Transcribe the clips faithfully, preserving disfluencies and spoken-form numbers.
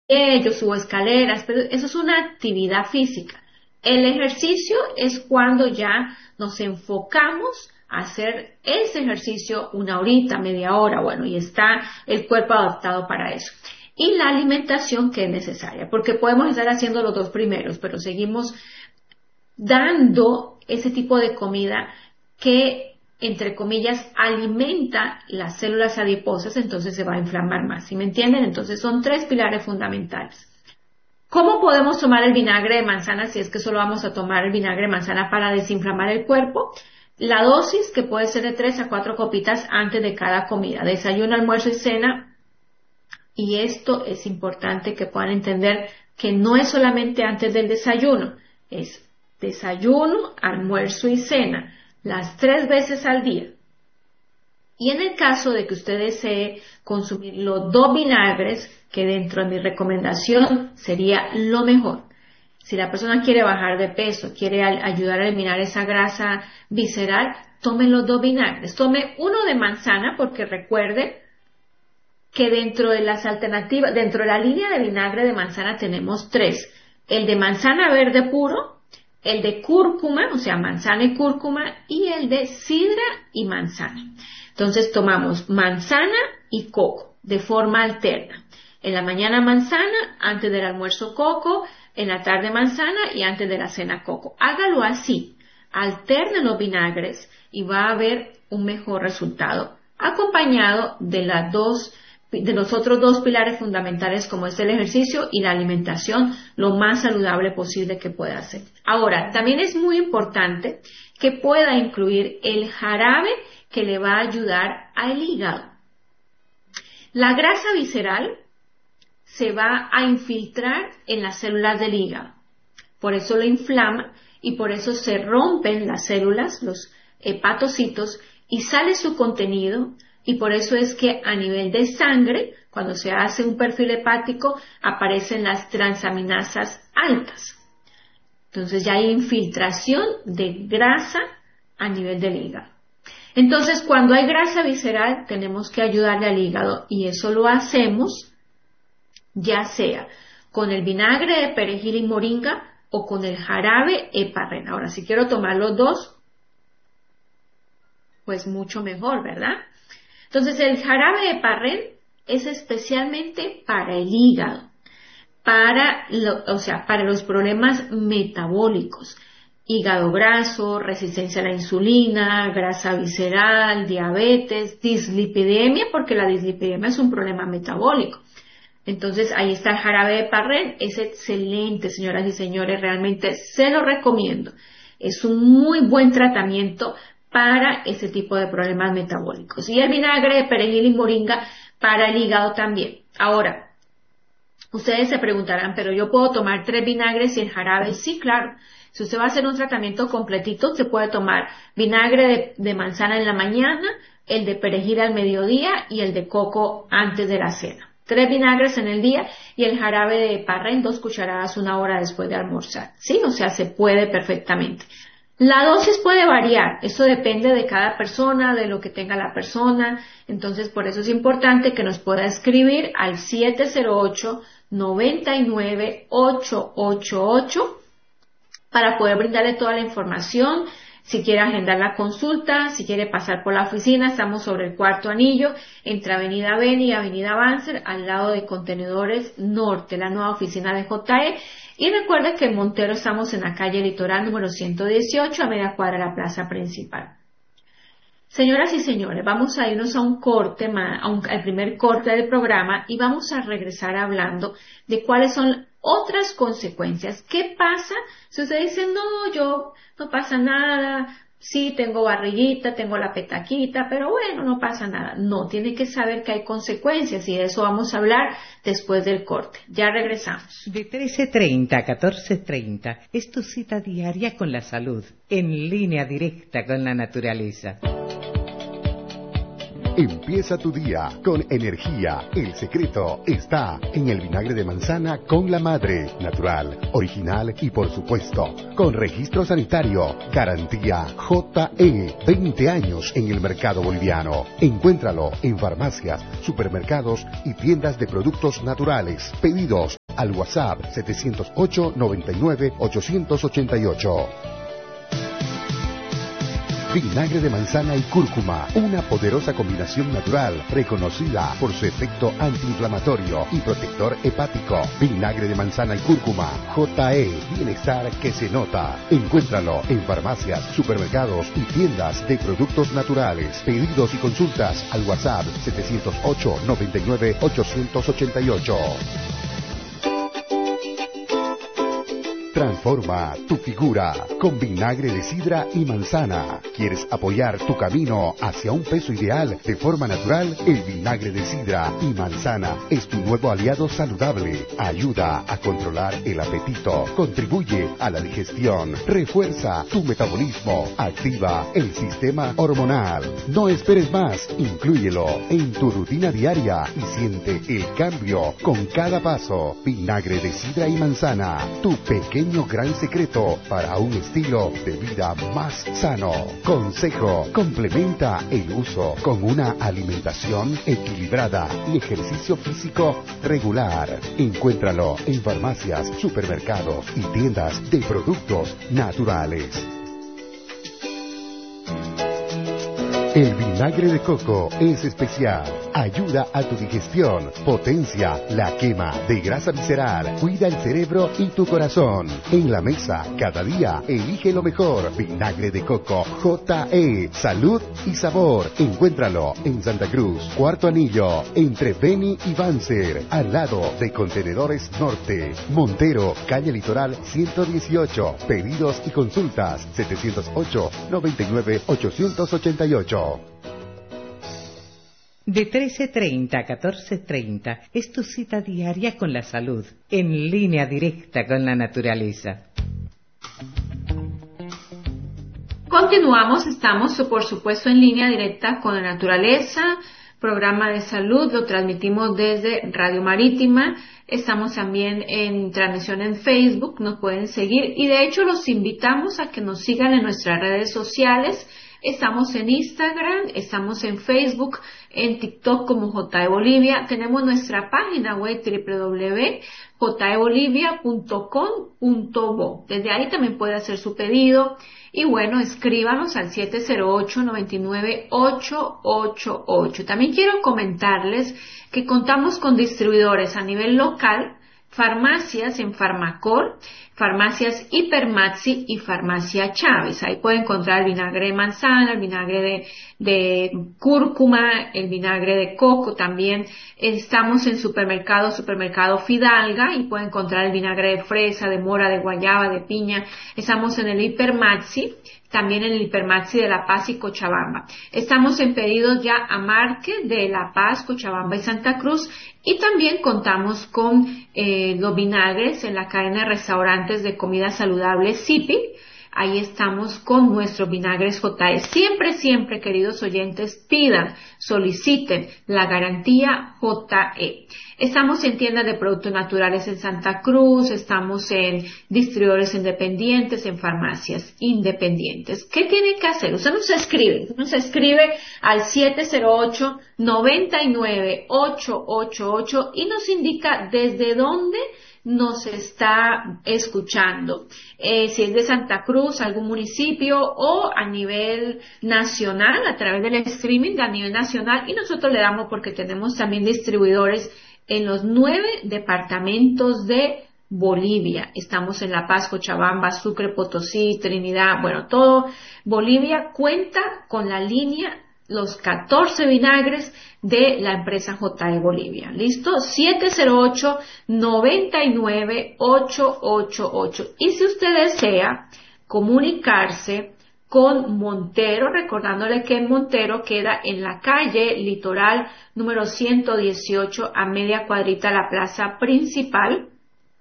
yo subo escaleras, pero eso es una actividad física. El ejercicio es cuando ya nos enfocamos a hacer ese ejercicio una horita, media hora, bueno, y está el cuerpo adaptado para eso. Y la alimentación que es necesaria, porque podemos estar haciendo los dos primeros, pero seguimos dando ese tipo de comida que, entre comillas, alimenta las células adiposas, entonces se va a inflamar más, ¿sí me entienden? Entonces son tres pilares fundamentales. ¿Cómo podemos tomar el vinagre de manzana si es que solo vamos a tomar el vinagre de manzana para desinflamar el cuerpo? La dosis, que puede ser de tres a cuatro copitas antes de cada comida, desayuno, almuerzo y cena. Y esto es importante que puedan entender que no es solamente antes del desayuno, es desayuno, almuerzo y cena, las tres veces al día. Y en el caso de que usted desee consumir los dos vinagres, que dentro de mi recomendación sería lo mejor. Si la persona quiere bajar de peso, quiere ayudar a eliminar esa grasa visceral, tome los dos vinagres. Tome uno de manzana, porque recuerde que dentro de las alternativas, dentro de la línea de vinagre de manzana tenemos tres. El de manzana verde puro, el de cúrcuma, o sea, manzana y cúrcuma, y el de sidra y manzana. Entonces tomamos manzana y coco de forma alterna. En la mañana manzana, antes del almuerzo coco, en la tarde manzana y antes de la cena coco. Hágalo así, alterne los vinagres y va a haber un mejor resultado, acompañado de las dos, de los otros dos pilares fundamentales como es el ejercicio y la alimentación, lo más saludable posible que pueda hacer. Ahora, también es muy importante que pueda incluir el jarabe que le va a ayudar al hígado. La grasa visceral se va a infiltrar en las células del hígado. Por eso lo inflama y por eso se rompen las células, los hepatocitos, y sale su contenido, y por eso es que a nivel de sangre, cuando se hace un perfil hepático, aparecen las transaminasas altas. Entonces ya hay infiltración de grasa a nivel del hígado. Entonces, cuando hay grasa visceral, tenemos que ayudarle al hígado, y eso lo hacemos ya sea con el vinagre de perejil y moringa o con el jarabe heparrin. Ahora, si quiero tomar los dos, pues mucho mejor, ¿verdad? Entonces, el jarabe heparrin es especialmente para el hígado, para, lo, o sea, para los problemas metabólicos. Hígado graso, resistencia a la insulina, grasa visceral, diabetes, dislipidemia, porque la dislipidemia es un problema metabólico. Entonces, ahí está el jarabe de heparrin, es excelente, señoras y señores, realmente se lo recomiendo. Es un muy buen tratamiento para ese tipo de problemas metabólicos. Y el vinagre de perejil y moringa para el hígado también. Ahora, ustedes se preguntarán, ¿pero yo puedo tomar tres vinagres y el jarabe? Sí, claro. Si usted va a hacer un tratamiento completito, se puede tomar vinagre de, de manzana en la mañana, el de perejil al mediodía y el de coco antes de la cena. Tres vinagres en el día y el jarabe de heparrin, dos cucharadas una hora después de almorzar. ¿Sí? O sea, se puede perfectamente. La dosis puede variar. Eso depende de cada persona, de lo que tenga la persona. Entonces, por eso es importante que nos pueda escribir al siete cero ocho, nueve nueve, ocho ocho ocho para poder brindarle toda la información. Si quiere agendar la consulta, si quiere pasar por la oficina, estamos sobre el Cuarto Anillo, entre Avenida Beni y Avenida Banzer, al lado de Contenedores Norte, la nueva oficina de J E. Y recuerde que en Montero estamos en la calle Litoral número ciento dieciocho, a media cuadra de la plaza principal. Señoras y señores, vamos a irnos a un corte, a un, al primer corte del programa, y vamos a regresar hablando de cuáles son otras consecuencias. ¿Qué pasa si usted dice, no, yo no pasa nada, sí tengo barriguita, tengo la petaquita, pero bueno, no pasa nada? No, tiene que saber que hay consecuencias, y de eso vamos a hablar después del corte. Ya regresamos. De trece treinta a catorce treinta es tu cita diaria con la salud, en línea directa con la naturaleza. Empieza tu día con energía. El secreto está en el vinagre de manzana con la madre, natural, original y por supuesto, con registro sanitario. Garantía J E, veinte años en el mercado boliviano. Encuéntralo en farmacias, supermercados y tiendas de productos naturales. Pedidos al WhatsApp setecientos ocho, noventa y nueve, ochocientos ochenta y ocho. Vinagre de manzana y cúrcuma, una poderosa combinación natural reconocida por su efecto antiinflamatorio y protector hepático. Vinagre de manzana y cúrcuma, J E, bienestar que se nota. Encuéntralo en farmacias, supermercados y tiendas de productos naturales. Pedidos y consultas al WhatsApp setecientos ocho, noventa y nueve, ochocientos ochenta y ocho. Transforma tu figura con vinagre de sidra y manzana. ¿Quieres apoyar tu camino hacia un peso ideal de forma natural? El vinagre de sidra y manzana es tu nuevo aliado saludable. Ayuda a controlar el apetito, contribuye a la digestión, refuerza tu metabolismo, activa el sistema hormonal. No esperes más, inclúyelo en tu rutina diaria y siente el cambio con cada paso. Vinagre de sidra y manzana, tu pequeño gran secreto para un estilo de vida más sano. Consejo: complementa el uso con una alimentación equilibrada y ejercicio físico regular. Encuéntralo en farmacias, supermercados y tiendas de productos naturales. El vinagre de coco es especial. Ayuda a tu digestión, potencia la quema de grasa visceral, cuida el cerebro y tu corazón. En la mesa, cada día, elige lo mejor. Vinagre de coco J E, salud y sabor. Encuéntralo en Santa Cruz, Cuarto Anillo, entre Beni y Banzer, al lado de Contenedores Norte. Montero, calle Litoral ciento dieciocho. Pedidos y consultas setecientos ocho, noventa y nueve, ochocientos ochenta y ocho. De trece treinta a catorce treinta es tu cita diaria con la salud, en línea directa con la naturaleza. Continuamos, estamos por supuesto en línea directa con la naturaleza, programa de salud, lo transmitimos desde Radio Marítima, estamos también en transmisión en Facebook, nos pueden seguir y de hecho los invitamos a que nos sigan en nuestras redes sociales. Estamos en Instagram, estamos en Facebook, en TikTok como J E Bolivia. Tenemos nuestra página web doble u doble u doble u punto j e bolivia punto com punto bo. Desde ahí también puede hacer su pedido. Y bueno, escríbanos al siete cero ocho, noventa y nueve, ocho ocho ocho. También quiero comentarles que contamos con distribuidores a nivel local, farmacias en Farmacor, farmacias Hipermaxi y farmacia Chávez. Ahí puede encontrar el vinagre de manzana, el vinagre de, de cúrcuma, el vinagre de coco también. Estamos en supermercado, supermercado Fidalga y puede encontrar el vinagre de fresa, de mora, de guayaba, de piña. Estamos en el Hipermaxi, también en el Hipermaxi de La Paz y Cochabamba. Estamos en pedidos ya a Marque de La Paz, Cochabamba y Santa Cruz. Y también contamos con eh, los vinagres en la cadena de restaurantes de comida saludable Zipi. Ahí estamos con nuestros vinagres J E. Siempre, siempre, queridos oyentes, pidan, soliciten la garantía J E. Estamos en tiendas de productos naturales en Santa Cruz, estamos en distribuidores independientes, en farmacias independientes. ¿Qué tienen que hacer? Usted nos escribe, nos escribe al siete cero ocho, noventa y nueve, ocho ocho ocho y nos indica desde dónde nos está escuchando, eh, si es de Santa Cruz, algún municipio o a nivel nacional, a través del streaming a nivel nacional, y nosotros le damos porque tenemos también distribuidores en los nueve departamentos de Bolivia. Estamos en La Paz, Cochabamba, Sucre, Potosí, Trinidad, bueno, todo Bolivia cuenta con la línea los catorce vinagres de la empresa J E Bolivia. ¿Listo? siete cero ocho, noventa y nueve, ocho ocho ocho. Y si usted desea comunicarse con Montero, recordándole que Montero queda en la calle Litoral número ciento dieciocho, a media cuadrita de la plaza principal.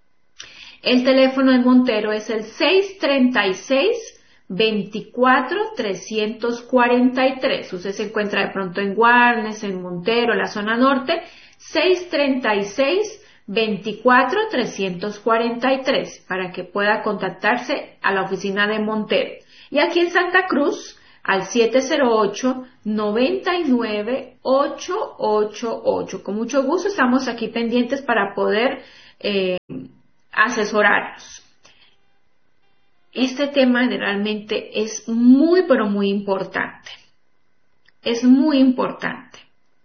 El teléfono de Montero es el seis treinta y seis, veinticuatro, trescientos cuarenta y tres. Usted se encuentra de pronto en Guarnes, en Montero, la zona norte, seis treinta y seis, veinticuatro, trescientos cuarenta y tres, para que pueda contactarse a la oficina de Montero. Y aquí en Santa Cruz, al siete cero ocho, noventa y nueve, ocho ocho ocho. Con mucho gusto estamos aquí pendientes para poder eh, asesorarlos. Este tema generalmente es muy, pero muy importante. Es muy importante.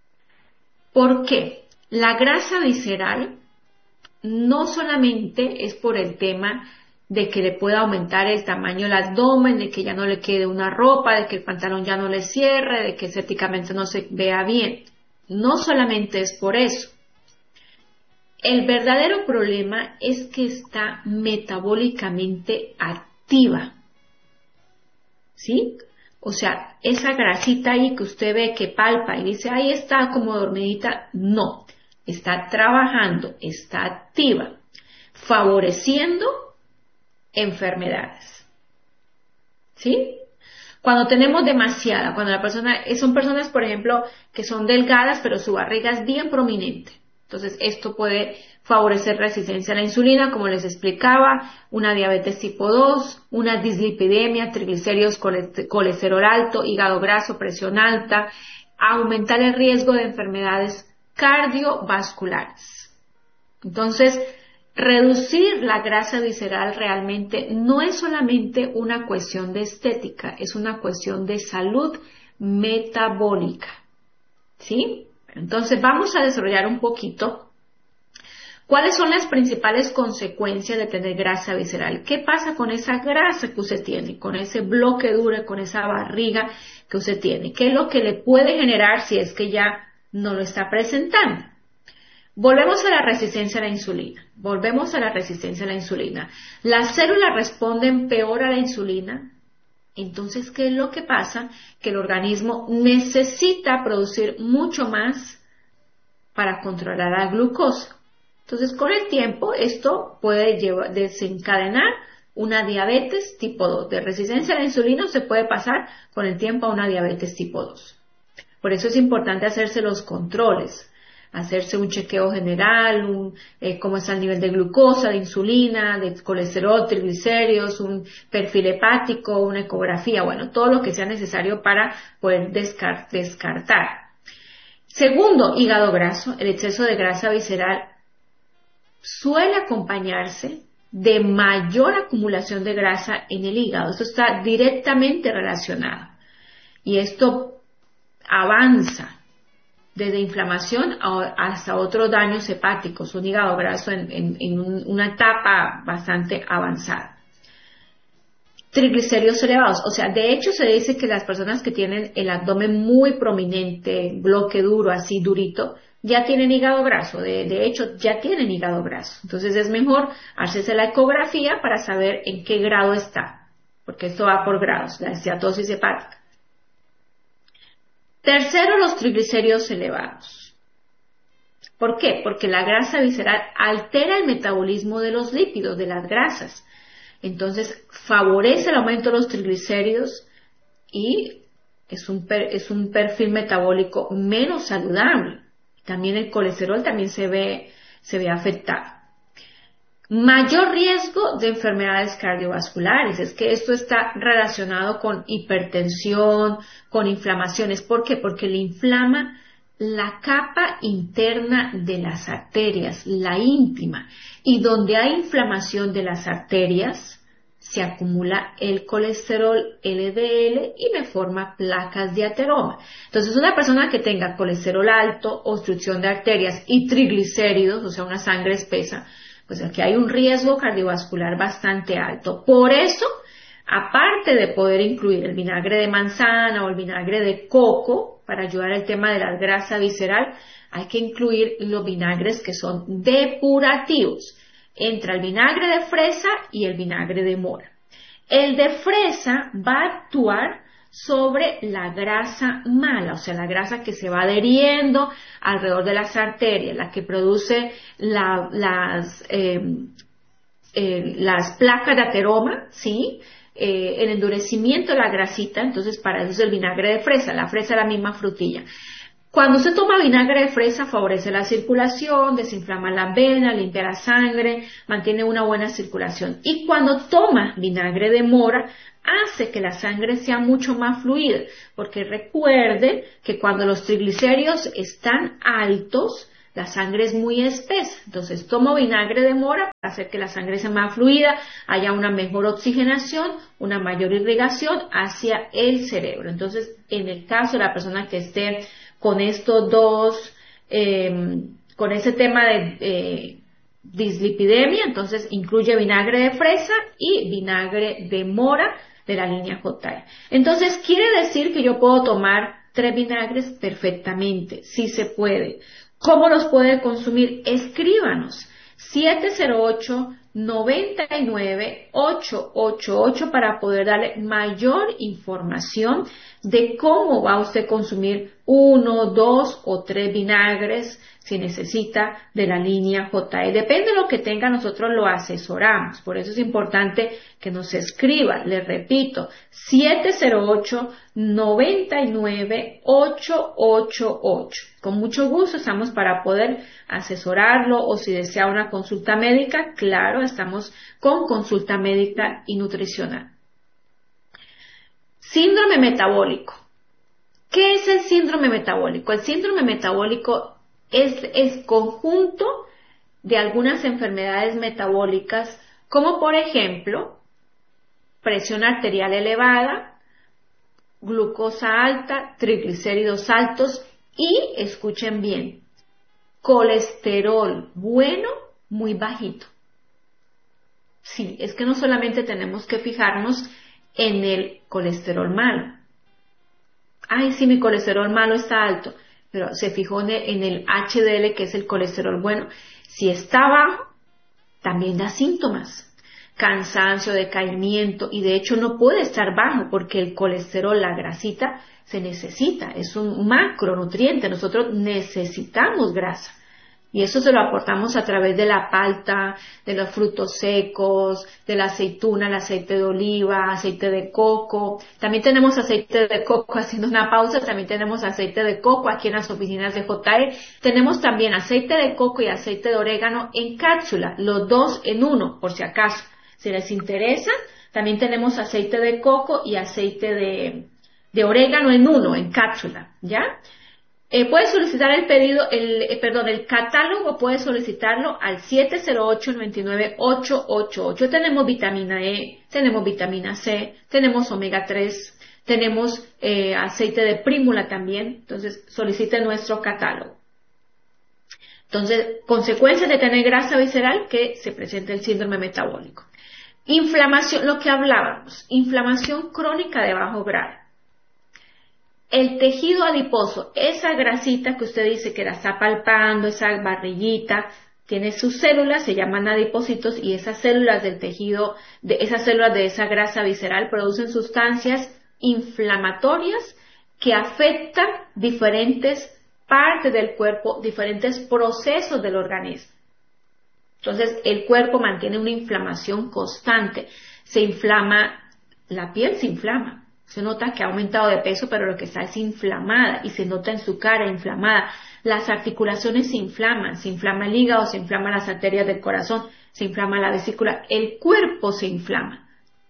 ¿Por qué? La grasa visceral no solamente es por el tema de que le pueda aumentar el tamaño del abdomen, de que ya no le quede una ropa, de que el pantalón ya no le cierre, de que estéticamente no se vea bien. No solamente es por eso. El verdadero problema es que está metabólicamente activa. ¿Sí? O sea, esa grasita ahí que usted ve, que palpa y dice, ahí está como dormidita, no. Está trabajando, está activa, favoreciendo enfermedades. ¿Sí? Cuando tenemos demasiada, cuando la persona, son personas, por ejemplo, que son delgadas, pero su barriga es bien prominente. Entonces, esto puede favorecer resistencia a la insulina, como les explicaba, una diabetes tipo dos, una dislipidemia, triglicéridos, colesterol alto, hígado graso, presión alta, aumentar el riesgo de enfermedades cardiovasculares. Entonces, reducir la grasa visceral realmente no es solamente una cuestión de estética, es una cuestión de salud metabólica. ¿Sí? Entonces vamos a desarrollar un poquito cuáles son las principales consecuencias de tener grasa visceral. ¿Qué pasa con esa grasa que usted tiene, con ese bloque duro, con esa barriga que usted tiene? ¿Qué es lo que le puede generar si es que ya no lo está presentando? Volvemos a la resistencia a la insulina. Volvemos a la resistencia a la insulina. Las células responden peor a la insulina. Entonces, ¿qué es lo que pasa? Que el organismo necesita producir mucho más para controlar la glucosa. Entonces, con el tiempo, esto puede llevar, desencadenar una diabetes tipo dos. De resistencia a la insulina se puede pasar con el tiempo a una diabetes tipo dos. Por eso es importante hacerse los controles. Hacerse un chequeo general, un, eh, cómo está el nivel de glucosa, de insulina, de colesterol, triglicéridos, un perfil hepático, una ecografía, bueno, todo lo que sea necesario para poder descart- descartar. Segundo, hígado graso. El exceso de grasa visceral suele acompañarse de mayor acumulación de grasa en el hígado. Esto está directamente relacionado. Y esto avanza desde inflamación hasta otros daños hepáticos, un hígado graso en, en, en un, una etapa bastante avanzada. Triglicéridos elevados, o sea, de hecho se dice que las personas que tienen el abdomen muy prominente, bloque duro, así durito, ya tienen hígado graso, de, de hecho ya tienen hígado graso. Entonces es mejor hacerse la ecografía para saber en qué grado está, porque esto va por grados, la esteatosis hepática. Tercero, los triglicéridos elevados. ¿Por qué? Porque la grasa visceral altera el metabolismo de los lípidos, de las grasas. Entonces, favorece el aumento de los triglicéridos y es un, per, es un perfil metabólico menos saludable. También el colesterol también se ve, se ve afectado. Mayor riesgo de enfermedades cardiovasculares. Es que esto está relacionado con hipertensión, con inflamaciones. ¿Por qué? Porque le inflama la capa interna de las arterias, la íntima. Y donde hay inflamación de las arterias, se acumula el colesterol L D L y le forma placas de ateroma. Entonces, una persona que tenga colesterol alto, obstrucción de arterias y triglicéridos, o sea, una sangre espesa, pues aquí hay un riesgo cardiovascular bastante alto. Por eso, aparte de poder incluir el vinagre de manzana o el vinagre de coco para ayudar al tema de la grasa visceral, hay que incluir los vinagres que son depurativos. Entra el vinagre de fresa y el vinagre de mora. El de fresa va a actuar sobre la grasa mala, o sea, la grasa que se va adheriendo alrededor de las arterias, la que produce la, las, eh, eh, las placas de ateroma, ¿sí? Eh, el endurecimiento de la grasita. Entonces para eso es el vinagre de fresa. La fresa es la misma frutilla. Cuando se toma vinagre de fresa favorece la circulación, desinflama la vena, limpia la sangre, mantiene una buena circulación. Y cuando toma vinagre de mora hace que la sangre sea mucho más fluida, porque recuerde que cuando los triglicéridos están altos, la sangre es muy espesa. Entonces tomo vinagre de mora para hacer que la sangre sea más fluida, haya una mejor oxigenación, una mayor irrigación hacia el cerebro. Entonces, en el caso de la persona que esté con estos dos, eh, con ese tema de eh, dislipidemia, entonces incluye vinagre de fresa y vinagre de mora de la línea J E. Entonces, quiere decir que yo puedo tomar tres vinagres perfectamente, sí se puede. ¿Cómo los puede consumir? Escríbanos siete cero ocho, nueve nueve, ocho ocho ocho para poder darle mayor información de cómo va usted a consumir uno, dos o tres vinagres si necesita de la línea J E. Depende de lo que tenga, nosotros lo asesoramos. Por eso es importante que nos escriba. Les repito, siete cero ocho, nueve nueve, ocho ocho ocho. Con mucho gusto estamos para poder asesorarlo, o si desea una consulta médica, claro, estamos con consulta médica y nutricional. Síndrome metabólico. ¿Qué es el síndrome metabólico? El síndrome metabólico es el conjunto de algunas enfermedades metabólicas, como por ejemplo, presión arterial elevada, glucosa alta, triglicéridos altos y, escuchen bien, colesterol bueno muy bajito. Sí, es que no solamente tenemos que fijarnos en el colesterol malo. Ay, sí, mi colesterol malo está alto, pero se fijó en el, en el H D L, que es el colesterol bueno. Si está bajo, también da síntomas. Cansancio, decaimiento, y de hecho no puede estar bajo porque el colesterol, la grasita, se necesita, es un macronutriente, nosotros necesitamos grasa. Y eso se lo aportamos a través de la palta, de los frutos secos, de la aceituna, el aceite de oliva, aceite de coco. También tenemos aceite de coco, haciendo una pausa, también tenemos aceite de coco aquí en las oficinas de J E. Tenemos también aceite de coco y aceite de orégano en cápsula, los dos en uno, por si acaso. Si les interesa, también tenemos aceite de coco y aceite de, de orégano en uno, en cápsula, ¿ya? Eh, puede solicitar el pedido, el, eh, perdón, el catálogo puede solicitarlo al siete cero ocho, nueve nueve, ocho ocho ocho. Tenemos vitamina E, tenemos vitamina C, tenemos omega tres, tenemos eh, aceite de prímula también. Entonces, solicite nuestro catálogo. Entonces, consecuencias de tener grasa visceral, que se presenta el síndrome metabólico. Inflamación, lo que hablábamos, inflamación crónica de bajo grado. El tejido adiposo, esa grasita que usted dice que la está palpando, esa barriguita, tiene sus células, se llaman adipocitos, y esas células del tejido, de esas células de esa grasa visceral producen sustancias inflamatorias que afectan diferentes partes del cuerpo, diferentes procesos del organismo. Entonces, el cuerpo mantiene una inflamación constante. Se inflama, la piel se inflama. Se nota que ha aumentado de peso, pero lo que está es inflamada, y se nota en su cara inflamada. Las articulaciones se inflaman, se inflama el hígado, se inflaman las arterias del corazón, se inflama la vesícula, el cuerpo se inflama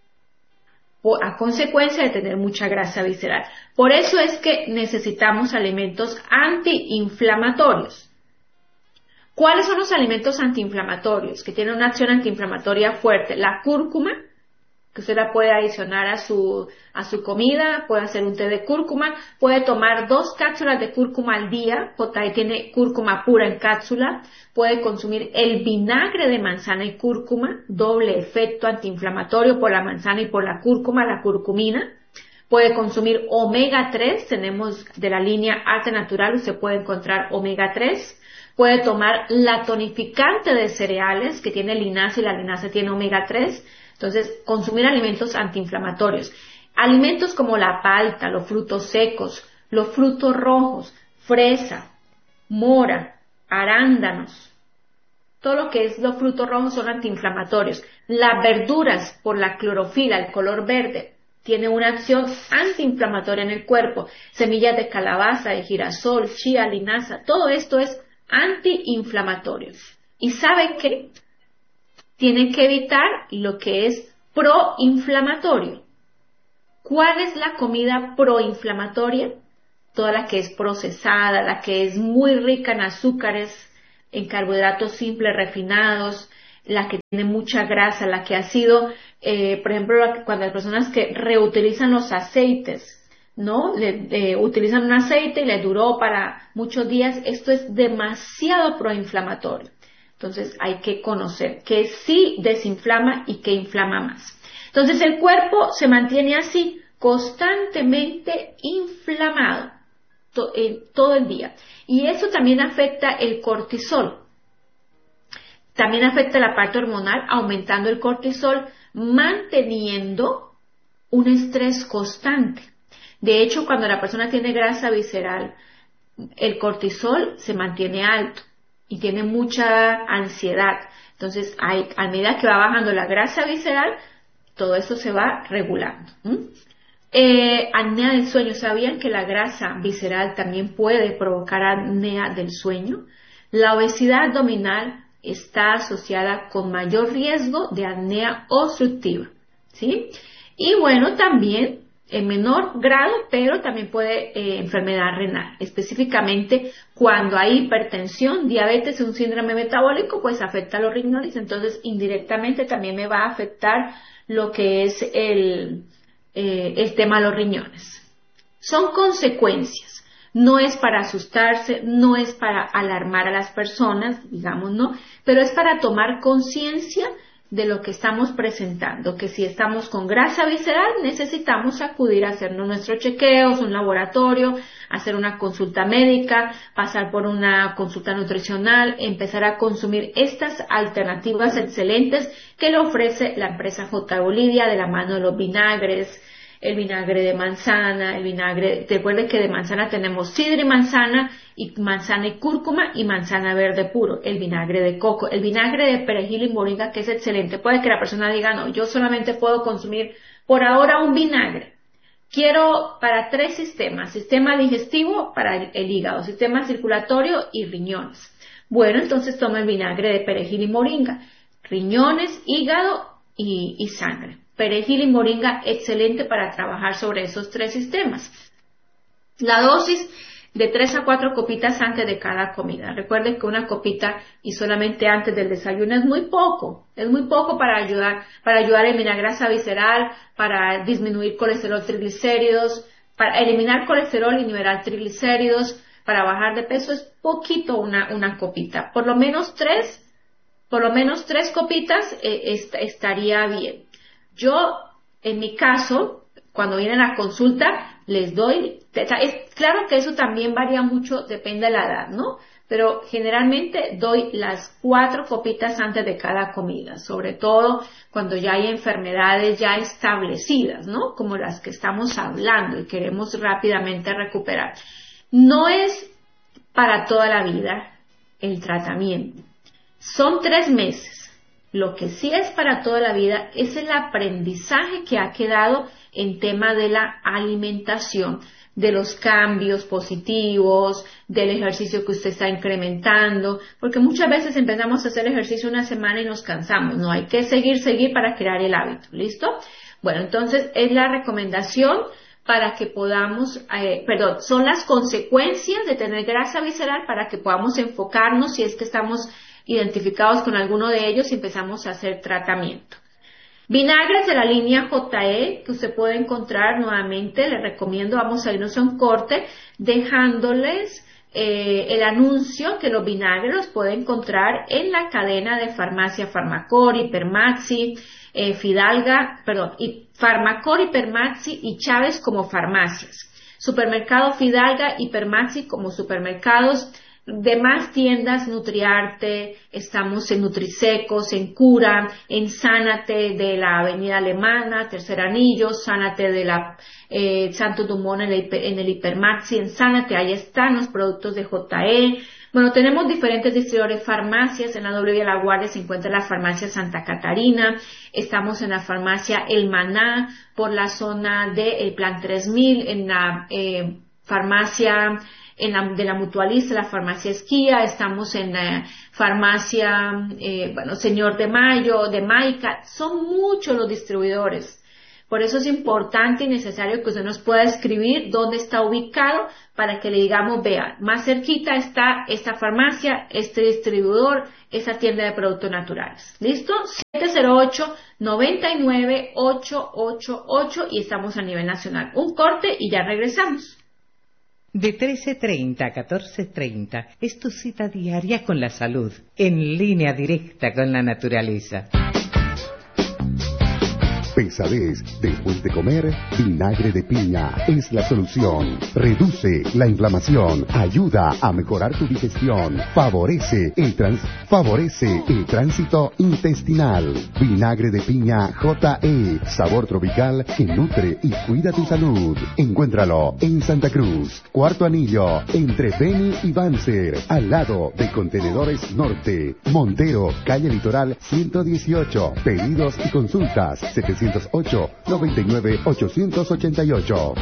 a consecuencia de tener mucha grasa visceral. Por eso es que necesitamos alimentos antiinflamatorios. ¿Cuáles son los alimentos antiinflamatorios que tienen una acción antiinflamatoria fuerte? La cúrcuma, que usted la puede adicionar a su, a su comida, puede hacer un té de cúrcuma, puede tomar dos cápsulas de cúrcuma al día, J E tiene cúrcuma pura en cápsula, puede consumir el vinagre de manzana y cúrcuma, doble efecto antiinflamatorio por la manzana y por la cúrcuma, la curcumina. Puede consumir omega tres, tenemos de la línea Arte Natural, usted puede encontrar omega tres. Puede tomar la tonificante de cereales, que tiene linaza, y la linaza tiene omega tres. Entonces, consumir alimentos antiinflamatorios. Alimentos como la palta, los frutos secos, los frutos rojos, fresa, mora, arándanos. Todo lo que es los frutos rojos son antiinflamatorios. Las verduras, por la clorofila, el color verde, tiene una acción antiinflamatoria en el cuerpo. Semillas de calabaza, de girasol, chía, linaza, todo esto es antiinflamatorio. ¿Y sabe qué? Tienen que evitar lo que es proinflamatorio. ¿Cuál es la comida proinflamatoria? Toda la que es procesada, la que es muy rica en azúcares, en carbohidratos simples refinados, la que tiene mucha grasa, la que ha sido, eh, por ejemplo, cuando las personas que reutilizan los aceites, ¿no? Le, eh, utilizan un aceite y le duró para muchos días, esto es demasiado proinflamatorio. Entonces hay que conocer que sí desinflama y que inflama más. Entonces el cuerpo se mantiene así, constantemente inflamado to, eh, todo el día. Y eso también afecta el cortisol. También afecta la parte hormonal, aumentando el cortisol, manteniendo un estrés constante. De hecho, cuando la persona tiene grasa visceral, el cortisol se mantiene alto y tiene mucha ansiedad. Entonces, hay, a medida que va bajando la grasa visceral, todo eso se va regulando. ¿Mm? Eh, apnea del sueño. ¿Sabían que la grasa visceral también puede provocar apnea del sueño? La obesidad abdominal está asociada con mayor riesgo de apnea obstructiva, ¿sí? Y bueno, también en menor grado, pero también puede eh, enfermedad renal, específicamente cuando hay hipertensión, diabetes y un síndrome metabólico, pues afecta a los riñones, entonces indirectamente también me va a afectar lo que es el, eh, el tema de los riñones. Son consecuencias. No es para asustarse, no es para alarmar a las personas, digamos, ¿no? Pero es para tomar conciencia de lo que estamos presentando, que si estamos con grasa visceral necesitamos acudir a hacernos nuestros chequeos, un laboratorio, hacer una consulta médica, pasar por una consulta nutricional, empezar a consumir estas alternativas excelentes que le ofrece la empresa J. Bolivia de la mano de los vinagres, el vinagre de manzana, el vinagre, recuerden que de manzana tenemos sidra y manzana, y manzana y cúrcuma, y manzana verde puro, el vinagre de coco, el vinagre de perejil y moringa, que es excelente. Puede que la persona diga, no, yo solamente puedo consumir por ahora un vinagre. Quiero para tres sistemas, sistema digestivo para el, el hígado, sistema circulatorio y riñones. Bueno, entonces toma el vinagre de perejil y moringa, riñones, hígado y, y sangre. Perejil y moringa, excelente para trabajar sobre esos tres sistemas. La dosis de tres a cuatro copitas antes de cada comida. Recuerden que una copita y solamente antes del desayuno es muy poco. Es muy poco para ayudar, para ayudar a eliminar grasa visceral, para disminuir colesterol, triglicéridos, para eliminar colesterol y nivelar triglicéridos, para bajar de peso es poquito una, una copita. Por lo menos tres, por lo menos tres copitas eh, est- estaría bien. Yo, en mi caso, cuando vienen a consulta, les doy, es claro que eso también varía mucho, depende de la edad, ¿no? Pero generalmente doy las cuatro copitas antes de cada comida, sobre todo cuando ya hay enfermedades ya establecidas, ¿no? Como las que estamos hablando y queremos rápidamente recuperar. No es para toda la vida el tratamiento. Son tres meses. Lo que sí es para toda la vida es el aprendizaje que ha quedado en tema de la alimentación, de los cambios positivos, del ejercicio que usted está incrementando, porque muchas veces empezamos a hacer ejercicio una semana y nos cansamos, no hay que seguir, seguir para crear el hábito, ¿listo? Bueno, entonces es la recomendación para que podamos, eh, perdón, son las consecuencias de tener grasa visceral para que podamos enfocarnos si es que estamos identificados con alguno de ellos y empezamos a hacer tratamiento. Vinagres de la línea J E que usted puede encontrar nuevamente, les recomiendo, vamos a irnos a un corte dejándoles eh, el anuncio que los vinagres los puede encontrar en la cadena de farmacia Farmacor, Hipermaxi, eh, Fidalga, perdón, y Farmacor, Hipermaxi y Chávez como farmacias. Supermercado Fidalga, Hipermaxi como supermercados. Demás tiendas, Nutriarte, estamos en Nutrisecos, en Cura, en Sánate de la Avenida Alemana, Tercer Anillo, Sánate de la eh, Santo Dumont en el, en el Hipermaxi, en Sánate, ahí están los productos de J E. Bueno, tenemos diferentes distribuidores, farmacias, en la W de la Guardia se encuentra la farmacia Santa Catarina, estamos en la farmacia El Maná, por la zona de El Plan tres mil, en la eh, farmacia en la, de la Mutualista, la farmacia Esquía, estamos en la farmacia, eh, bueno, Señor de Mayo, de Maica, son muchos los distribuidores, Por eso es importante y necesario que usted nos pueda escribir dónde está ubicado para que le digamos, vea, más cerquita está esta farmacia, este distribuidor, esta tienda de productos naturales. ¿Listo? siete cero ocho, nueve nueve, ocho ocho ocho y estamos a nivel nacional. Un corte y ya regresamos. De trece treinta a catorce treinta es tu cita diaria con la salud, en línea directa con la naturaleza. Pesadez después de comer, vinagre de piña es la solución. Reduce la inflamación, ayuda a mejorar tu digestión, favorece el trans, favorece el tránsito intestinal. Vinagre de piña J E, sabor tropical que nutre y cuida tu salud. Encuéntralo en Santa Cruz, Cuarto Anillo, entre Beni y Banzer, al lado de Contenedores Norte, Montero, calle Litoral ciento dieciocho. Pedidos y consultas setecientos ocho, noventa y nueve, ochocientos ochenta y ocho.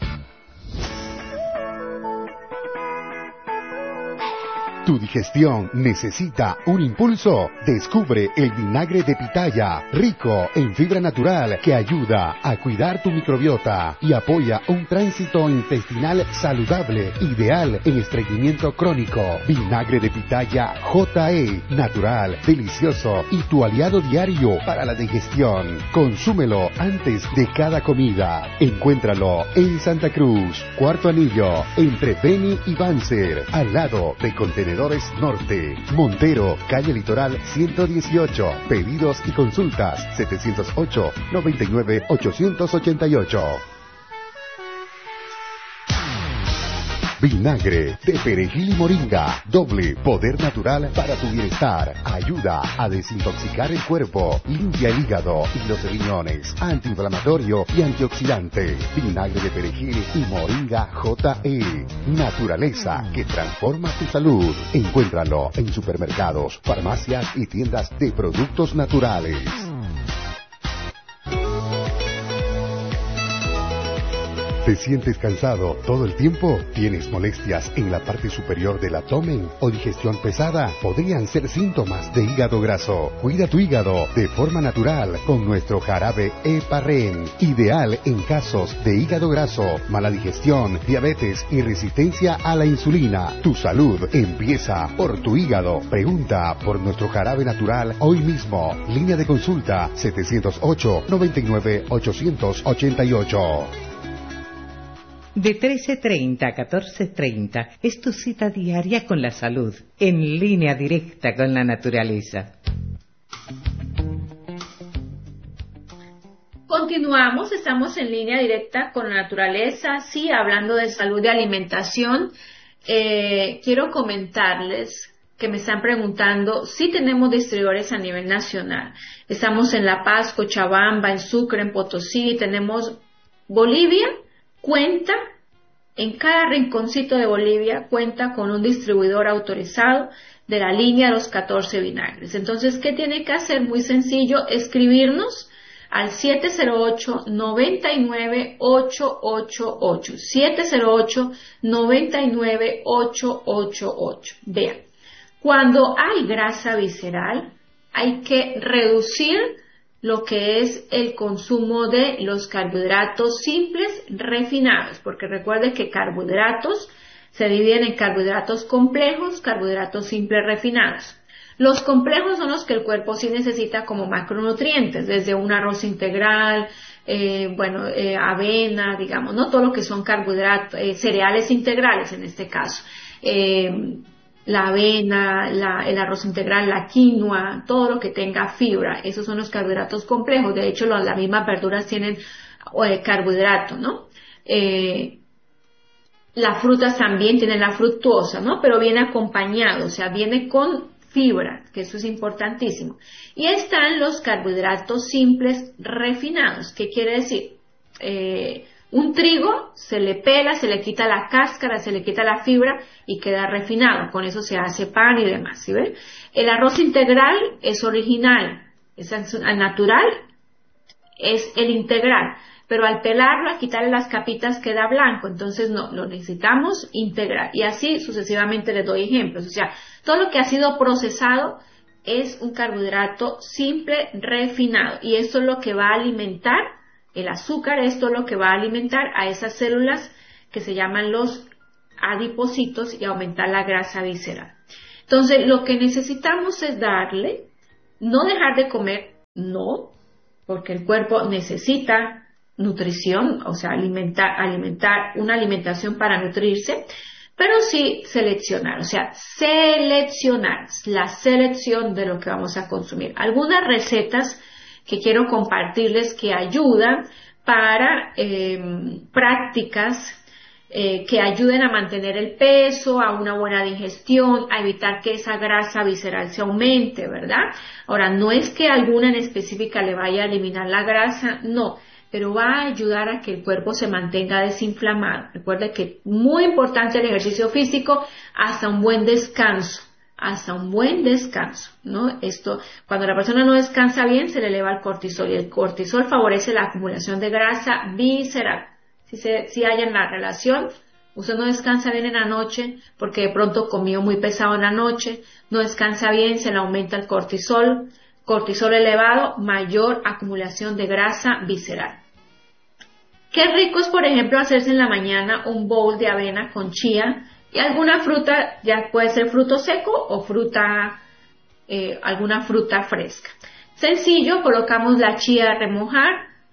¿Tu digestión necesita un impulso? Descubre el vinagre de pitaya, rico en fibra natural que ayuda a cuidar tu microbiota y apoya un tránsito intestinal saludable, ideal en estreñimiento crónico. Vinagre de pitaya J E, natural, delicioso y tu aliado diario para la digestión. Consúmelo antes de cada comida. Encuéntralo en Santa Cruz, Cuarto Anillo, entre Beni y Banzer, al lado de Contenedores Norte, Montero, calle Litoral ciento dieciocho. Pedidos y consultas setecientos ocho, noventa y nueve, ochocientos ochenta y ocho. Vinagre de perejil y moringa, doble poder natural para tu bienestar. Ayuda a desintoxicar el cuerpo, limpia el hígado y los riñones, antiinflamatorio y antioxidante. Vinagre de perejil y moringa J E, naturaleza que transforma tu salud. Encuéntralo en supermercados, farmacias y tiendas de productos naturales. ¿Te sientes cansado todo el tiempo? ¿Tienes molestias en la parte superior del abdomen o digestión pesada? Podrían ser síntomas de hígado graso. Cuida tu hígado de forma natural con nuestro jarabe Heparren, ideal en casos de hígado graso, mala digestión, diabetes y resistencia a la insulina. Tu salud empieza por tu hígado. Pregunta por nuestro jarabe natural hoy mismo. Línea de consulta setecientos ocho, noventa y nueve, ochocientos ochenta y ocho. De trece treinta a catorce treinta es tu cita diaria con la salud, en línea directa con la naturaleza. Continuamos, estamos en línea directa con la naturaleza, sí, hablando de salud y alimentación. Eh, quiero comentarles que me están preguntando si tenemos distribuidores a nivel nacional. Estamos en La Paz, Cochabamba, en Sucre, en Potosí, tenemos Bolivia. Cuenta, en cada rinconcito de Bolivia, cuenta con un distribuidor autorizado de la línea de los catorce vinagres. Entonces, ¿qué tiene que hacer? Muy sencillo, escribirnos al siete cero ocho, nueve nueve, ocho ocho ocho. siete cero ocho, nueve nueve, ocho ocho ocho. Vean, cuando hay grasa visceral, hay que reducir lo que es el consumo de los carbohidratos simples refinados, porque recuerde que carbohidratos se dividen en carbohidratos complejos, carbohidratos simples refinados. Los complejos son los que el cuerpo sí necesita como macronutrientes, desde un arroz integral, eh, bueno, eh, avena, digamos, no todo lo que son carbohidratos, eh, cereales integrales en este caso. Eh, la avena, la, el arroz integral, la quinoa, todo lo que tenga fibra, esos son los carbohidratos complejos. De hecho, lo, las mismas verduras tienen eh, carbohidrato, ¿no? Eh, las frutas también tienen la fructuosa, ¿no? Pero viene acompañado, o sea, viene con fibra, que eso es importantísimo. Y están los carbohidratos simples refinados. ¿Qué quiere decir? Eh, Un trigo se le pela, se le quita la cáscara, se le quita la fibra y queda refinado. Con eso se hace pan y demás, ¿sí ven? El arroz integral es original, es al natural, es el integral. Pero al pelarlo, al quitarle las capitas, queda blanco. Entonces no, lo necesitamos integral. Y así sucesivamente les doy ejemplos. O sea, todo lo que ha sido procesado es un carbohidrato simple refinado. Y esto es lo que va a alimentar El azúcar es todo lo que va a alimentar a esas células que se llaman los adipocitos y aumentar la grasa visceral. Entonces, lo que necesitamos es darle, no dejar de comer, no, porque el cuerpo necesita nutrición, o sea, alimentar, alimentar una alimentación para nutrirse, pero sí seleccionar, o sea, seleccionar, la selección de lo que vamos a consumir. Algunas recetas que quiero compartirles que ayudan para eh, prácticas eh, que ayuden a mantener el peso, a una buena digestión, a evitar que esa grasa visceral se aumente, ¿verdad? Ahora, no es que alguna en específica le vaya a eliminar la grasa, no, pero va a ayudar a que el cuerpo se mantenga desinflamado. Recuerde que es muy importante el ejercicio físico hasta un buen descanso, hasta un buen descanso, ¿no? Esto, cuando la persona no descansa bien, se le eleva el cortisol, y el cortisol favorece la acumulación de grasa visceral. Si, se, si hay en la relación, usted no descansa bien en la noche porque de pronto comió muy pesado en la noche, no descansa bien, se le aumenta el cortisol, cortisol elevado, mayor acumulación de grasa visceral. Qué rico es, por ejemplo, hacerse en la mañana un bowl de avena con chía y alguna fruta, ya puede ser fruto seco o fruta, eh, alguna fruta fresca. Sencillo, colocamos la chía a remojar,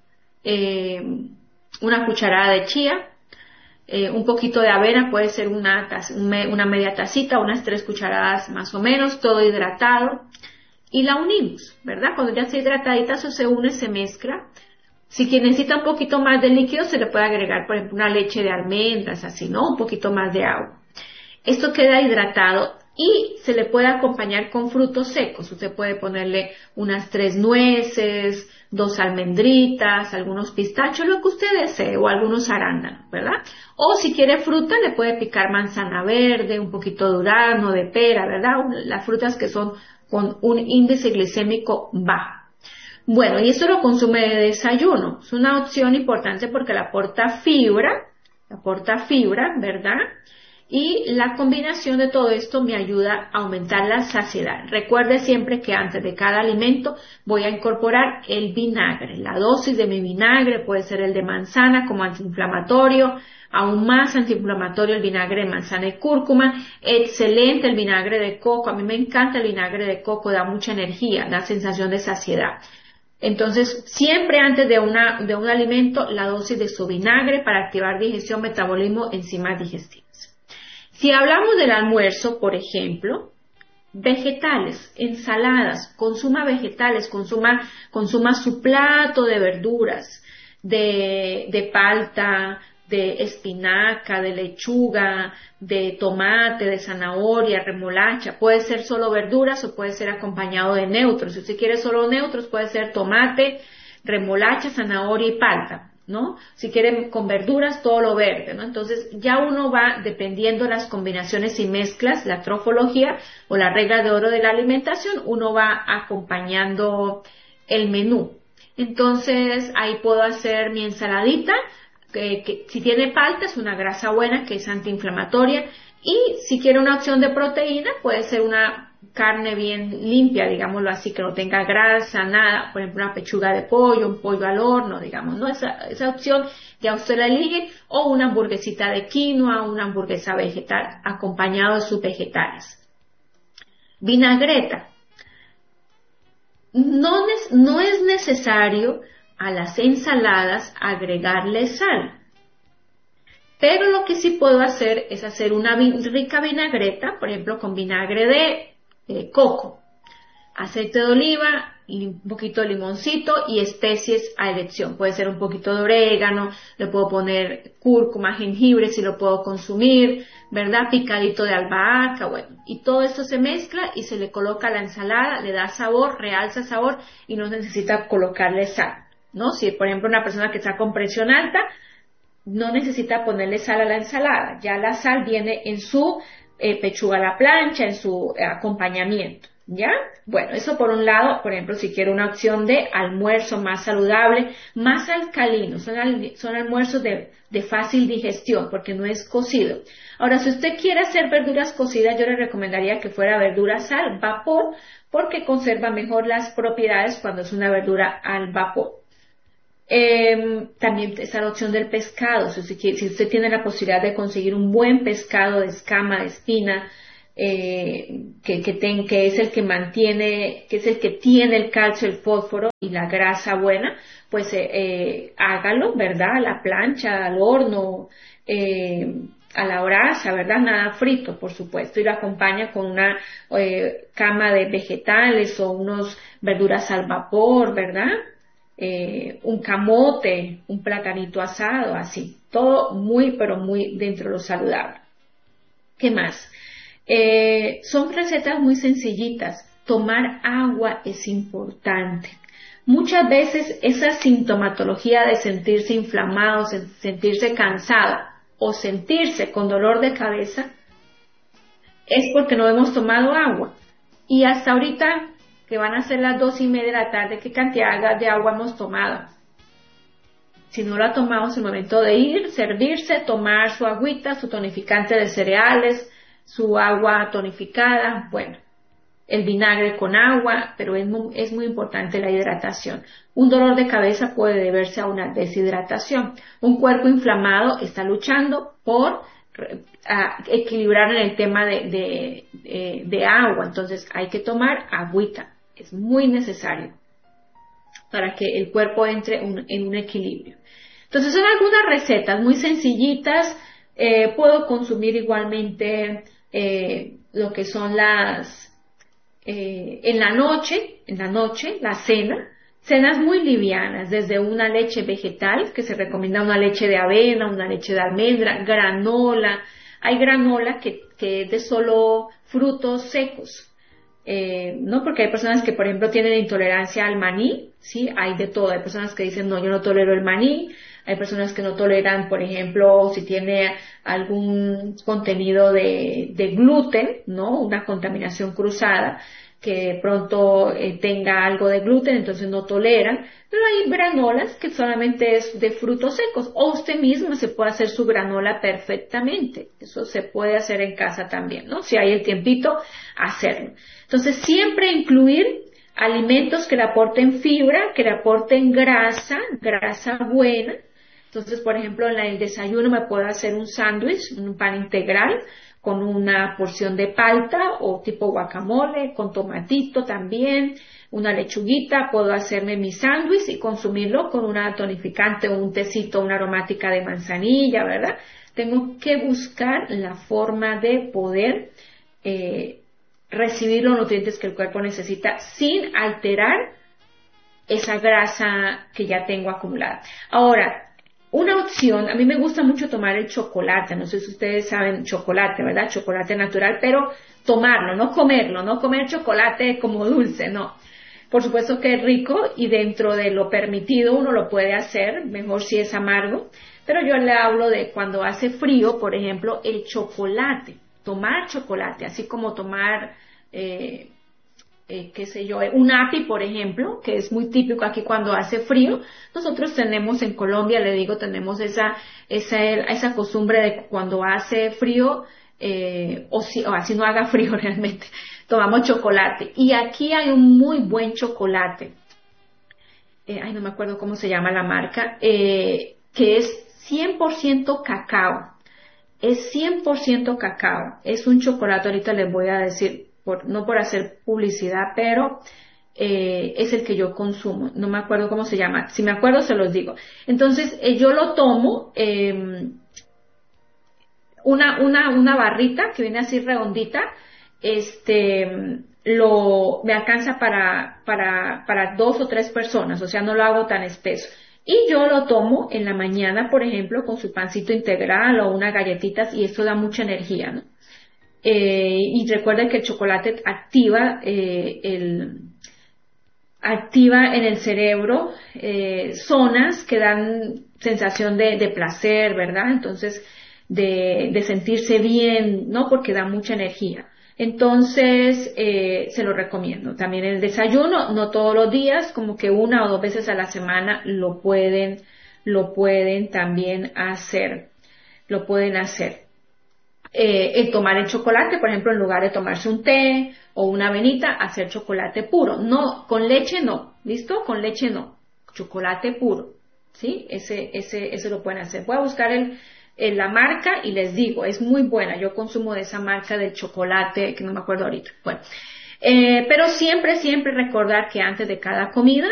eh, una cucharada de chía, eh, un poquito de avena, puede ser una, taza, una media tacita, unas tres cucharadas más o menos, todo hidratado, y la unimos, ¿verdad? Cuando ya está hidratadita, eso se une, se mezcla. Si quien necesita un poquito más de líquido, se le puede agregar, por ejemplo, una leche de almendras, así, ¿no? Un poquito más de agua. Esto queda hidratado y se le puede acompañar con frutos secos. Usted puede ponerle unas tres nueces, dos almendritas, algunos pistachos, lo que usted desee, o algunos arándanos, ¿verdad? O si quiere fruta, le puede picar manzana verde, un poquito de durazno, de pera, ¿verdad? Las frutas que son con un índice glicémico bajo. Bueno, y esto lo consume de desayuno. Es una opción importante porque le aporta fibra, le aporta fibra, ¿verdad? Y la combinación de todo esto me ayuda a aumentar la saciedad. Recuerde siempre que antes de cada alimento voy a incorporar el vinagre. La dosis de mi vinagre puede ser el de manzana como antiinflamatorio, aún más antiinflamatorio el vinagre de manzana y cúrcuma. Excelente el vinagre de coco. A mí me encanta el vinagre de coco, da mucha energía, da sensación de saciedad. Entonces, siempre antes de, una, de un alimento, la dosis de su vinagre para activar digestión, metabolismo, enzimas digestivas. Si hablamos del almuerzo, por ejemplo, vegetales, ensaladas, consuma vegetales, consuma, consuma su plato de verduras, de, de palta, de espinaca, de lechuga, de tomate, de zanahoria, remolacha. Puede ser solo verduras o puede ser acompañado de neutros. Si usted quiere solo neutros, puede ser tomate, remolacha, zanahoria y palta, ¿no? Si quieren con verduras, todo lo verde, ¿no? Entonces ya uno va, dependiendo de las combinaciones y mezclas, la trofología o la regla de oro de la alimentación, uno va acompañando el menú. Entonces ahí puedo hacer mi ensaladita, que, que si tiene palta es una grasa buena que es antiinflamatoria, y si quiere una opción de proteína puede ser una carne bien limpia, digámoslo así, que no tenga grasa, nada, por ejemplo una pechuga de pollo, un pollo al horno, digamos, ¿no? Esa, esa opción ya usted la elige, o una hamburguesita de quinoa, una hamburguesa vegetal, acompañado de sus vegetales. Vinagreta. No, no es necesario a las ensaladas agregarle sal, pero lo que sí puedo hacer es hacer una rica vinagreta, por ejemplo con vinagre de Eh, coco, aceite de oliva, un poquito de limoncito y especies a elección. Puede ser un poquito de orégano, le puedo poner cúrcuma, jengibre si lo puedo consumir, ¿verdad? Picadito de albahaca, bueno. Y todo esto se mezcla y se le coloca a la ensalada, le da sabor, realza sabor y no necesita colocarle sal, ¿no? Si por ejemplo una persona que está con presión alta, no necesita ponerle sal a la ensalada. Ya la sal viene en su Eh, pechuga a la plancha, en su eh, acompañamiento, ¿ya? Bueno, eso por un lado, por ejemplo, si quiero una opción de almuerzo más saludable, más alcalino, son, al, son almuerzos de, de fácil digestión, porque no es cocido. Ahora, si usted quiere hacer verduras cocidas, yo le recomendaría que fuera verduras al vapor, porque conserva mejor las propiedades cuando es una verdura al vapor. Eh, también está la opción del pescado. Si usted, si usted tiene la posibilidad de conseguir un buen pescado de escama, de espina, eh, que, que, ten, que es el que mantiene, que es el que tiene el calcio, el fósforo y la grasa buena, pues eh, eh, hágalo, ¿verdad? A la plancha, al horno, eh, a la brasa, ¿verdad? Nada frito, por supuesto, y lo acompaña con una eh, cama de vegetales o unos verduras al vapor, ¿verdad? Eh, un camote, un platanito asado, así, todo muy, pero muy dentro de lo saludable. ¿Qué más? Eh, son recetas muy sencillitas. Tomar agua es importante. Muchas veces esa sintomatología de sentirse inflamado, sentirse cansado o sentirse con dolor de cabeza es porque no hemos tomado agua. Y hasta ahorita, que van a ser las dos y media de la tarde, ¿qué cantidad de agua hemos tomado? Si no la tomamos, es el momento de ir, servirse, tomar su agüita, su tonificante de cereales, su agua tonificada, bueno, el vinagre con agua, pero es muy, es muy importante la hidratación. Un dolor de cabeza puede deberse a una deshidratación. Un cuerpo inflamado está luchando por a, equilibrar en el tema de, de, de, de agua, entonces hay que tomar agüita, es muy necesario para que el cuerpo entre un, en un equilibrio. Entonces son algunas recetas muy sencillitas. Eh, puedo consumir igualmente eh, lo que son las eh, en la noche, en la noche, la cena, cenas muy livianas, desde una leche vegetal, que se recomienda una leche de avena, una leche de almendra, granola. Hay granola que, que es de solo frutos secos. Eh, no, porque hay personas que, por ejemplo, tienen intolerancia al maní, sí, hay de todo. Hay personas que dicen, no, yo no tolero el maní. Hay personas que no toleran, por ejemplo, si tiene algún contenido de, de gluten, ¿no? Una contaminación cruzada, que de pronto eh, tenga algo de gluten, entonces no toleran. Pero hay granolas que solamente es de frutos secos. O usted mismo se puede hacer su granola perfectamente. Eso se puede hacer en casa también, ¿no? Si hay el tiempito, hacerlo. Entonces, siempre incluir alimentos que le aporten fibra, que le aporten grasa, grasa buena. Entonces, por ejemplo, en el desayuno me puedo hacer un sándwich, un pan integral, con una porción de palta o tipo guacamole, con tomatito también, una lechuguita. Puedo hacerme mi sándwich y consumirlo con una tonificante o un tecito, una aromática de manzanilla, ¿verdad? Tengo que buscar la forma de poder eh, recibir los nutrientes que el cuerpo necesita sin alterar esa grasa que ya tengo acumulada. Ahora, una opción, a mí me gusta mucho tomar el chocolate, no sé si ustedes saben chocolate, ¿verdad? Chocolate natural, pero tomarlo, no comerlo, no comer chocolate como dulce, no. Por supuesto que es rico y dentro de lo permitido uno lo puede hacer, mejor si es amargo, pero yo le hablo de cuando hace frío, por ejemplo, el chocolate, tomar chocolate, así como tomar, eh, Eh, qué sé yo, un api, por ejemplo, que es muy típico aquí cuando hace frío. Nosotros tenemos en Colombia, le digo, tenemos esa esa esa costumbre de cuando hace frío, eh, o, si, o así no haga frío realmente, tomamos chocolate. Y aquí hay un muy buen chocolate, eh, ay, no me acuerdo cómo se llama la marca, eh, que es cien por ciento cacao. Es cien por ciento cacao. Es un chocolate, ahorita les voy a decir, Por, no por hacer publicidad, pero eh, es el que yo consumo. No me acuerdo cómo se llama. Si me acuerdo, se los digo. Entonces, eh, yo lo tomo, eh, una, una, una barrita que viene así redondita, este, lo, me alcanza para, para, para dos o tres personas, o sea, no lo hago tan espeso. Y yo lo tomo en la mañana, por ejemplo, con su pancito integral o unas galletitas, y esto da mucha energía, ¿no? Eh, y recuerden que el chocolate activa eh, el activa en el cerebro eh, zonas que dan sensación de, de placer, ¿verdad? Entonces, de, de sentirse bien, ¿no? Porque da mucha energía. Entonces, eh, se lo recomiendo. También el desayuno, no todos los días, como que una o dos veces a la semana lo pueden, lo pueden también hacer. Lo pueden hacer. Eh, el tomar el chocolate, por ejemplo, en lugar de tomarse un té o una avenita, hacer chocolate puro. No, con leche no, ¿listo? Con leche no, chocolate puro. ¿sí? Ese, ese, ese lo pueden hacer. Voy a buscar el, el, la marca y les digo, es muy buena. Yo consumo de esa marca del chocolate, que no me acuerdo ahorita. Bueno, eh, pero siempre, siempre recordar que antes de cada comida,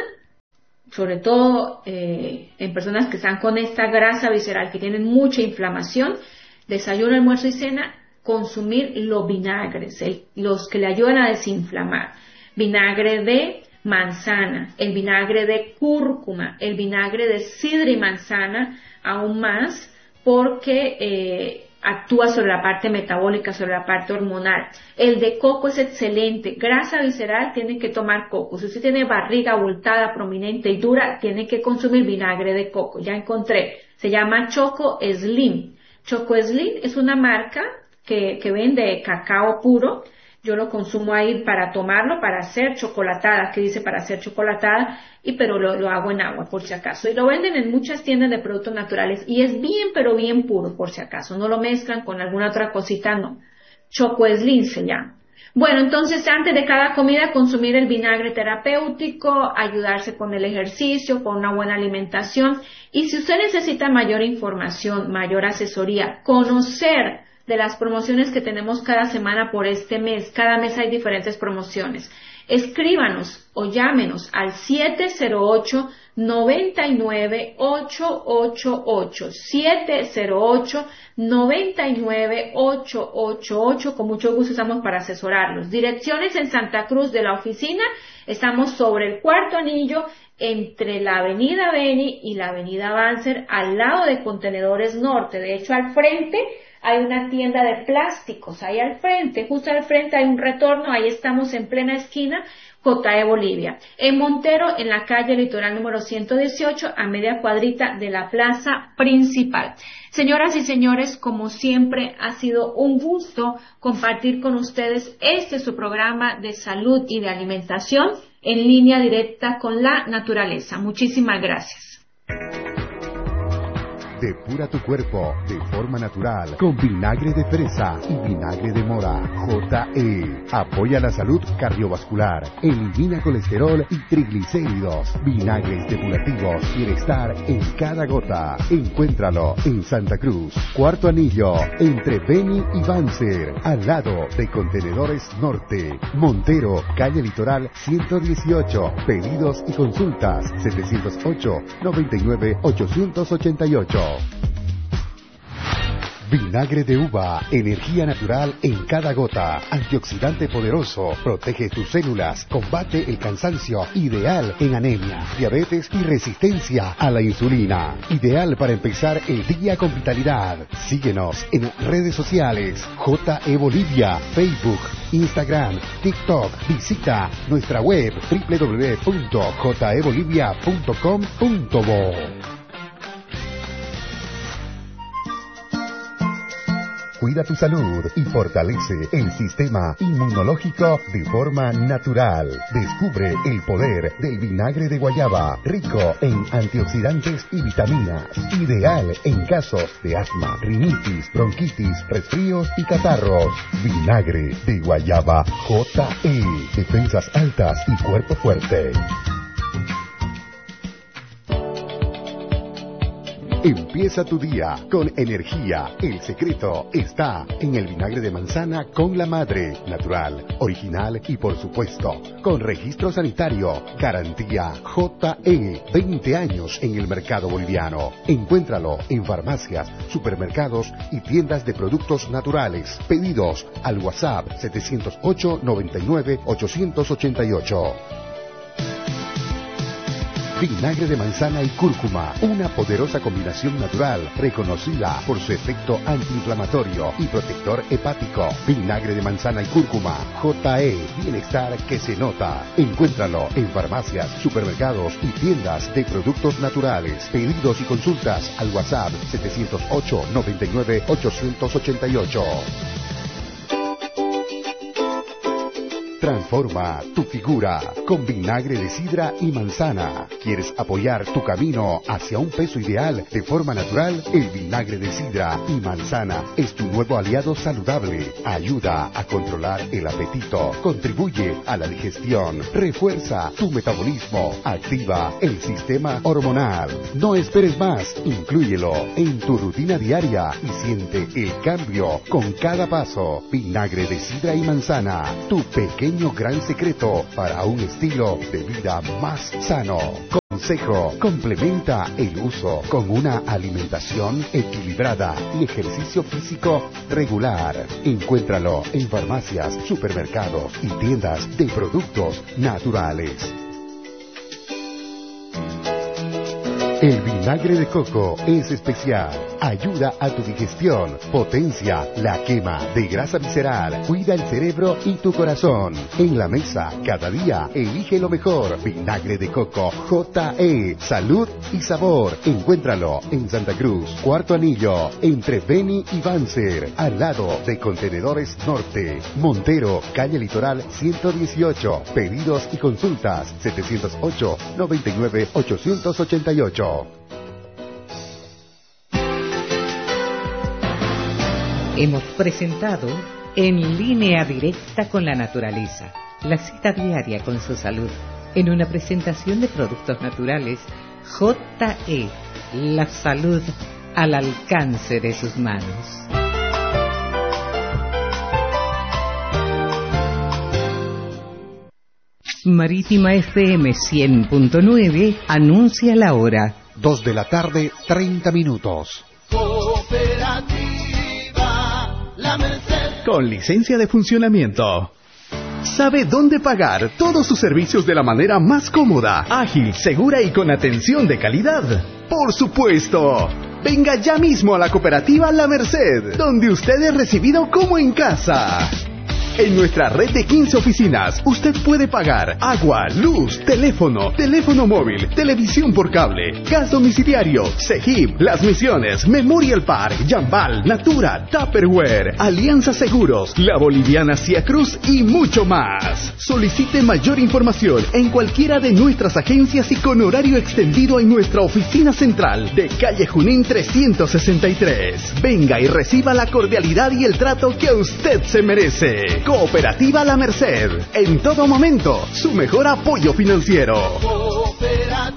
sobre todo eh, en personas que están con esta grasa visceral, que tienen mucha inflamación, desayuno, almuerzo y cena, consumir los vinagres, el, los que le ayudan a desinflamar. Vinagre de manzana, el vinagre de cúrcuma, el vinagre de sidra y manzana, aún más, porque eh, actúa sobre la parte metabólica, sobre la parte hormonal. El de coco es excelente. Grasa visceral, tienen que tomar coco. Si usted tiene barriga abultada, prominente y dura, tiene que consumir vinagre de coco. Ya encontré. Se llama Choco Slim. Choco Slim es una marca que, que vende cacao puro. Yo lo consumo ahí para tomarlo, para hacer chocolatada, que dice para hacer chocolatada, y pero lo, lo hago en agua, por si acaso. Y lo venden en muchas tiendas de productos naturales, y es bien, pero bien puro, por si acaso. No lo mezclan con alguna otra cosita, no. Choco Slim se llama. Bueno, entonces antes de cada comida consumir el vinagre terapéutico, ayudarse con el ejercicio, con una buena alimentación. Y si usted necesita mayor información, mayor asesoría, conocer de las promociones que tenemos cada semana por este mes. Cada mes hay diferentes promociones. Escríbanos o llámenos al siete cero ocho, nueve nueve, ocho ocho ocho, siete cero ocho, nueve nueve, ocho ocho ocho. Con mucho gusto estamos para asesorarlos. Direcciones en Santa Cruz de la oficina. Estamos sobre el Cuarto Anillo, entre la avenida Beni y la avenida Banzer, al lado de Contenedores Norte. De hecho, al frente hay una tienda de plásticos, ahí al frente, justo al frente hay un retorno, ahí estamos en plena esquina, J E Bolivia. En Montero, en la calle Litoral número ciento dieciocho, a media cuadrita de la plaza principal. Señoras y señores, como siempre, ha sido un gusto compartir con ustedes este su programa de salud y de alimentación en línea directa con la naturaleza. Muchísimas gracias. Depura tu cuerpo de forma natural con vinagre de fresa y vinagre de mora. J E apoya la salud cardiovascular, elimina colesterol y triglicéridos. Vinagres depurativos, bienestar en cada gota. Encuéntralo en Santa Cruz, Cuarto Anillo, entre Beni y Banzer, al lado de Contenedores Norte. Montero, calle Litoral ciento dieciocho. Pedidos y consultas setecientos ocho, noventa y nueve, ochocientos ochenta y ocho. Vinagre de uva, energía natural en cada gota, antioxidante poderoso, protege tus células, combate el cansancio, ideal en anemia, diabetes y resistencia a la insulina, ideal para empezar el día con vitalidad. Síguenos en redes sociales, J E Bolivia, Facebook, Instagram, TikTok. Visita nuestra web doble u doble u doble u punto j e bolivia punto com punto bo. Cuida tu salud y fortalece el sistema inmunológico de forma natural. Descubre el poder del vinagre de guayaba, rico en antioxidantes y vitaminas. Ideal en casos de asma, rinitis, bronquitis, resfríos y catarros. Vinagre de guayaba J E. Defensas altas y cuerpo fuerte. Empieza tu día con energía. El secreto está en el vinagre de manzana con la madre, natural, original y por supuesto, con registro sanitario. Garantía J E, veinte años en el mercado boliviano. Encuéntralo en farmacias, supermercados y tiendas de productos naturales. Pedidos al WhatsApp setecientos ocho, noventa y nueve, ochocientos ochenta y ocho. Vinagre de manzana y cúrcuma, una poderosa combinación natural reconocida por su efecto antiinflamatorio y protector hepático. Vinagre de manzana y cúrcuma, J E, bienestar que se nota. Encuéntralo en farmacias, supermercados y tiendas de productos naturales. Pedidos y consultas al WhatsApp setecientos ocho, noventa y nueve, ochocientos ochenta y ocho. Transforma tu figura con vinagre de sidra y manzana. ¿Quieres apoyar tu camino hacia un peso ideal de forma natural? El vinagre de sidra y manzana es tu nuevo aliado saludable. Ayuda a controlar el apetito, contribuye a la digestión, refuerza tu metabolismo, activa el sistema hormonal. No esperes más, inclúyelo en tu rutina diaria y siente el cambio con cada paso. Vinagre de sidra y manzana, tu pequeño gran secreto para un estilo de vida más sano. Consejo: complementa el uso con una alimentación equilibrada y ejercicio físico regular. Encuéntralo en farmacias, supermercados y tiendas de productos naturales. El vinagre de coco es especial. Ayuda a tu digestión, potencia la quema de grasa visceral, cuida el cerebro y tu corazón. En la mesa, cada día, elige lo mejor. Vinagre de coco J E. Salud y sabor. Encuéntralo en Santa Cruz, Cuarto Anillo, entre Beni y Banzer, al lado de Contenedores Norte. Montero, calle Litoral ciento dieciocho. Pedidos y consultas setecientos ocho, noventa y nueve, ochocientos ochenta y ocho. Hemos presentado En Línea Directa con la Naturaleza, la cita diaria con su salud, en una presentación de productos naturales J E, la salud al alcance de sus manos. Marítima F M cien punto nueve anuncia la hora. Dos de la tarde, treinta minutos. Cooperativa La Merced. Con licencia de funcionamiento. Sabe dónde pagar todos sus servicios de la manera más cómoda, ágil, segura y con atención de calidad. Por supuesto. Venga ya mismo a la cooperativa La Merced, donde usted es recibido como en casa. En nuestra red de quince oficinas, usted puede pagar agua, luz, teléfono, teléfono móvil, televisión por cable, gas domiciliario, Segip, Las Misiones, Memorial Park, Jambal, Natura, Tupperware, Alianza Seguros, La Boliviana Cia Cruz y mucho más. Solicite mayor información en cualquiera de nuestras agencias y con horario extendido en nuestra oficina central de calle Junín trescientos sesenta y tres. Venga y reciba la cordialidad y el trato que usted se merece. Cooperativa La Merced, en todo momento, su mejor apoyo financiero. Cooperativa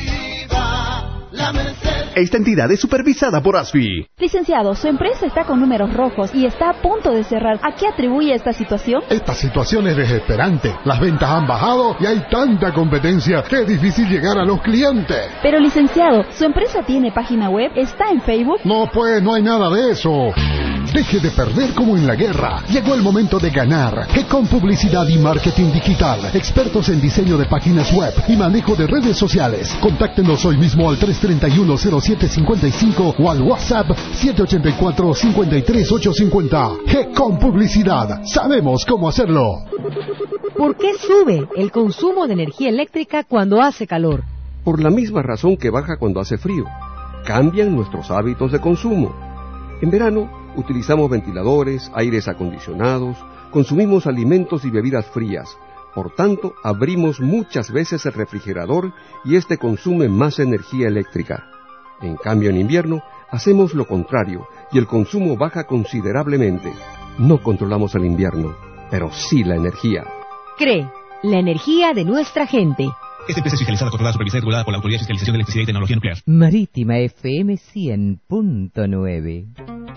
La Merced. Esta entidad es supervisada por A S F I. Licenciado, su empresa está con números rojos y está a punto de cerrar. ¿A qué atribuye esta situación? Esta situación es desesperante. Las ventas han bajado y hay tanta competencia que es difícil llegar a los clientes. Pero licenciado, ¿su empresa tiene página web? ¿Está en Facebook? No, pues no hay nada de eso. Deje de perder como en la guerra. Llegó el momento de ganar. Que con publicidad y marketing digital, expertos en diseño de páginas web y manejo de redes sociales. Contáctenos hoy mismo al tres tres uno, cero siete cinco cinco o al WhatsApp siete ocho cuatro, cinco tres ocho cinco cero. Que con publicidad sabemos cómo hacerlo. ¿Por qué sube el consumo de energía eléctrica cuando hace calor? Por la misma razón que baja cuando hace frío. Cambian nuestros hábitos de consumo. En verano, utilizamos ventiladores, aires acondicionados, consumimos alimentos y bebidas frías. Por tanto, abrimos muchas veces el refrigerador y este consume más energía eléctrica. En cambio, en invierno, hacemos lo contrario y el consumo baja considerablemente. No controlamos el invierno, pero sí la energía. CRE, la energía de nuestra gente. Esta empresa es fiscalizada, controlada, supervisada y regulada por la Autoridad de Fiscalización de Electricidad y Tecnología Nuclear. Marítima F M cien punto nueve.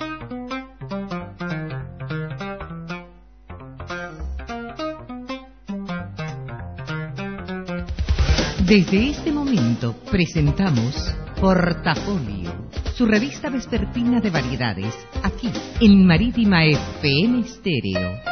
Desde este momento presentamos Portafolio, su revista vespertina de variedades, aquí en Marítima F M Stereo.